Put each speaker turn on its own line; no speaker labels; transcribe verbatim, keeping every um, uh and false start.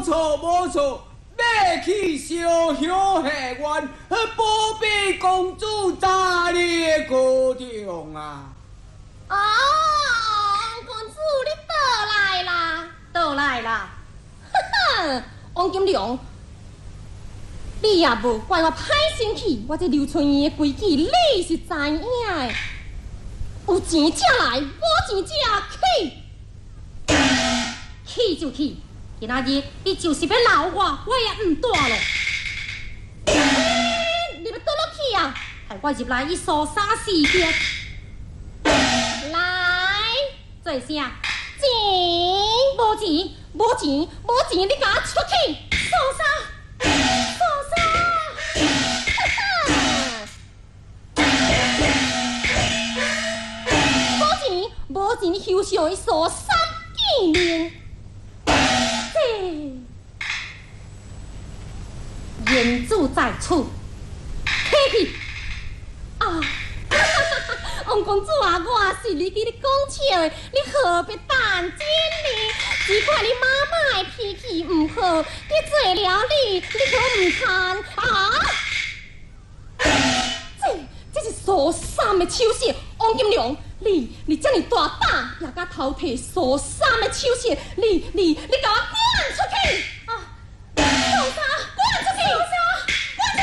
错无错，要去烧香下愿，保庇公主早日高中啊！
哦，公主你倒来啦，倒来啦！哈哈，王金良，你也无怪我歹生气，我这刘春燕的规矩你是知影的。有钱才来，无钱才去。去就去，今仔日你就是要闹我，我也唔带咯。欸、你要倒落去啊？害我入来一梳三四天。来，做啥？钱？无钱，无钱，无钱，你甲我出去！梳衫，梳衫。无钱，无钱，休想一梳三见面。言主在此，客气啊！王公主啊，我是你给你讲笑的，你何必担心呢？只怪你妈妈的脾气唔好，你做了你，你可唔贪啊？这这是苏三的手势，王金良，你你这么大胆，也敢偷摕苏三的手势，你你你给我滚出去！